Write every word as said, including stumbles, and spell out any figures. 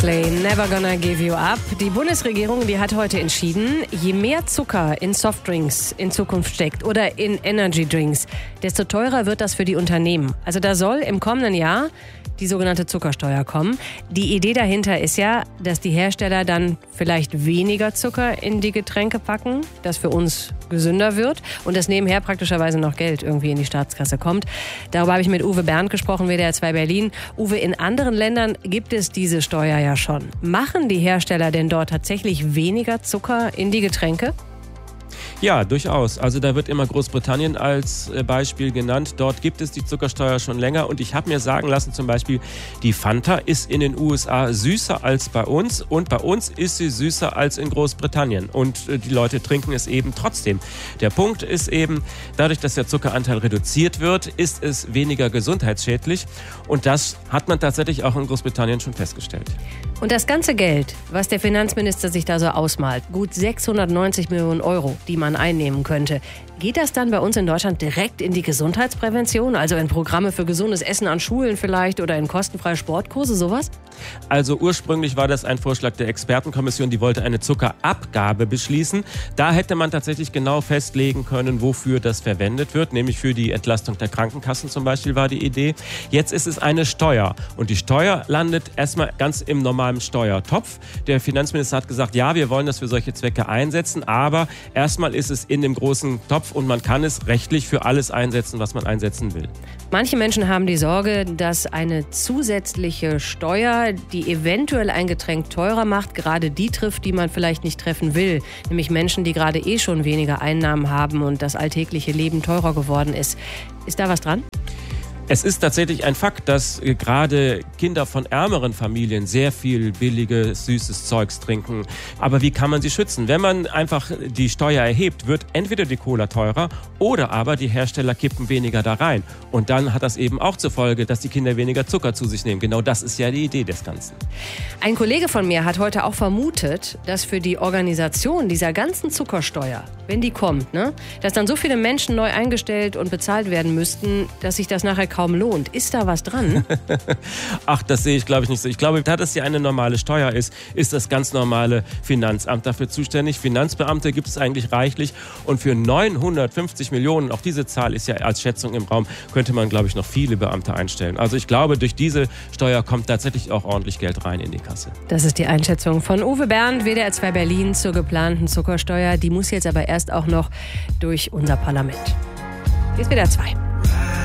Never Gonna Give You Up. Die Bundesregierung, die hat heute entschieden, je mehr Zucker in Softdrinks in Zukunft steckt oder in Energydrinks, desto teurer wird das für die Unternehmen. Also da soll im kommenden Jahr die sogenannte Zuckersteuer kommen. Die Idee dahinter ist ja, dass die Hersteller dann vielleicht weniger Zucker in die Getränke packen, das für uns gesünder wird und dass nebenher praktischerweise noch Geld irgendwie in die Staatskasse kommt. Darüber habe ich mit Uwe Bernd gesprochen, W D R zwei Berlin. Uwe, in anderen Ländern gibt es diese Steuer ja schon. Machen die Hersteller denn dort tatsächlich weniger Zucker in die Getränke? Ja, durchaus. Also da wird immer Großbritannien als Beispiel genannt. Dort gibt es die Zuckersteuer schon länger und ich habe mir sagen lassen, zum Beispiel die Fanta ist in den U S A süßer als bei uns und bei uns ist sie süßer als in Großbritannien und die Leute trinken es eben trotzdem. Der Punkt ist eben, dadurch, dass der Zuckeranteil reduziert wird, ist es weniger gesundheitsschädlich und das hat man tatsächlich auch in Großbritannien schon festgestellt. Und das ganze Geld, was der Finanzminister sich da so ausmalt, gut sechshundertneunzig Millionen Euro, die man einnehmen könnte. Geht das dann bei uns in Deutschland direkt in die Gesundheitsprävention? Also in Programme für gesundes Essen an Schulen vielleicht oder in kostenfreie Sportkurse, sowas? Also ursprünglich war das ein Vorschlag der Expertenkommission, die wollte eine Zuckerabgabe beschließen. Da hätte man tatsächlich genau festlegen können, wofür das verwendet wird, nämlich für die Entlastung der Krankenkassen zum Beispiel war die Idee. Jetzt ist es eine Steuer und die Steuer landet erstmal ganz im normalen Steuertopf. Der Finanzminister hat gesagt, ja, wir wollen das für solche Zwecke einsetzen, aber erstmal ist es in dem großen Topf und man kann es rechtlich für alles einsetzen, was man einsetzen will. Manche Menschen haben die Sorge, dass eine zusätzliche Steuer, die eventuell ein Getränk teurer macht, gerade die trifft, die man vielleicht nicht treffen will. Nämlich Menschen, die gerade eh schon weniger Einnahmen haben und das alltägliche Leben teurer geworden ist. Ist da was dran? Es ist tatsächlich ein Fakt, dass gerade Kinder von ärmeren Familien sehr viel billiges, süßes Zeugs trinken. Aber wie kann man sie schützen? Wenn man einfach die Steuer erhebt, wird entweder die Cola teurer oder aber die Hersteller kippen weniger da rein. Und dann hat das eben auch zur Folge, dass die Kinder weniger Zucker zu sich nehmen. Genau das ist ja die Idee des Ganzen. Ein Kollege von mir hat heute auch vermutet, dass für die Organisation dieser ganzen Zuckersteuer, wenn die kommt, ne, dass dann so viele Menschen neu eingestellt und bezahlt werden müssten, dass sich das nachher kaum lohnt. Ist da was dran? Ach, das sehe ich, glaube ich, nicht so. Ich glaube, da das hier eine normale Steuer ist, ist das ganz normale Finanzamt dafür zuständig. Finanzbeamte gibt es eigentlich reichlich. Und für neunhundertfünfzig Millionen, auch diese Zahl ist ja als Schätzung im Raum, könnte man, glaube ich, noch viele Beamte einstellen. Also ich glaube, durch diese Steuer kommt tatsächlich auch ordentlich Geld rein in die Kasse. Das ist die Einschätzung von Uwe Bernd, W D R zwei Berlin, zur geplanten Zuckersteuer. Die muss jetzt aber erst auch noch durch unser Parlament. Hier ist W D R zwei.